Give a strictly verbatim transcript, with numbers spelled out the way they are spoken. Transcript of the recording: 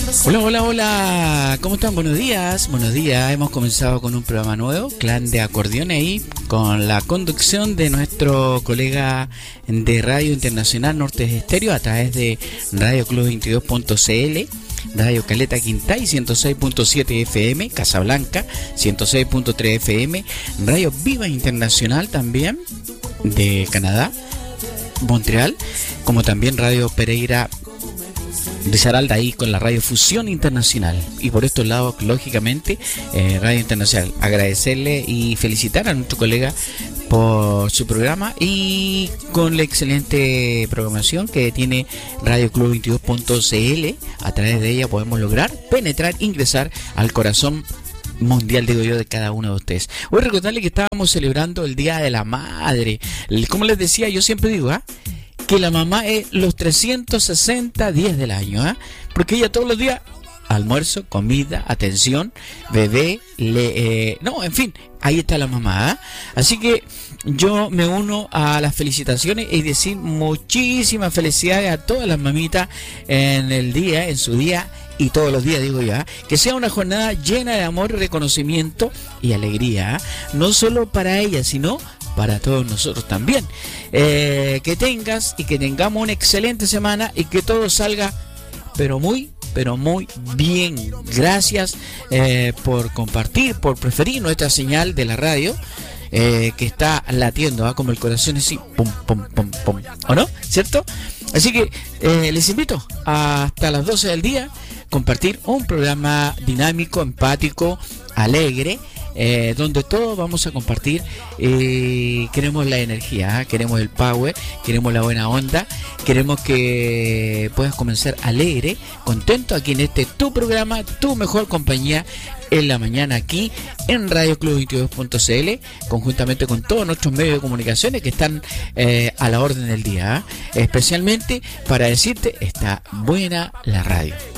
Hola, hola, hola, ¿cómo están? Buenos días, buenos días. Hemos comenzado con un programa nuevo, Clan de Acordeón, ahí con la conducción de nuestro colega de Radio Internacional Norte Estéreo a través de Radio Club veintidós punto c l, Radio Caleta Quintay ciento seis punto siete F M, Casablanca ciento seis punto tres F M, Radio Viva Internacional también de Canadá, Montreal, como también Radio Pereira Risaralda ahí con la Radio Fusión Internacional. Y por estos lados, lógicamente, eh, Radio Internacional. Agradecerle y felicitar a nuestro colega por su programa y con la excelente programación que tiene Radio Club veintidós punto c l. A través de ella podemos lograr penetrar, ingresar al corazón mundial, digo yo, de cada uno de ustedes. Voy a recordarle que estábamos celebrando el Día de la Madre. Como les decía, yo siempre digo, ¿ah? ¿eh? que la mamá es los trescientos sesenta días del año, ¿eh? porque ella todos los días, almuerzo, comida, atención, bebé, le, eh, no, en fin, ahí está la mamá, ¿eh? Así que yo me uno a las felicitaciones y decir muchísimas felicidades a todas las mamitas en el día, en su día y todos los días, digo ya, que sea una jornada llena de amor, reconocimiento y alegría, ¿eh? no solo para ella, sino para todos nosotros también. Eh, que tengas y que tengamos una excelente semana y que todo salga pero muy, pero muy bien. Gracias eh, por compartir, por preferir nuestra señal de la radio, eh, que está latiendo, ¿eh? como el corazón así, pum, pum, pum, pum, ¿o no? ¿Cierto? Así que eh, les invito hasta las doce del día compartir un programa dinámico, empático, alegre, Eh, donde todos vamos a compartir. Eh, queremos la energía, ¿eh? queremos el power, queremos la buena onda, queremos que puedas comenzar alegre, contento aquí en este tu programa, tu mejor compañía en la mañana aquí en Radio Club veintidós punto c l, conjuntamente con todos nuestros medios de comunicaciones que están eh, a la orden del día, ¿eh? especialmente para decirte, está buena la radio.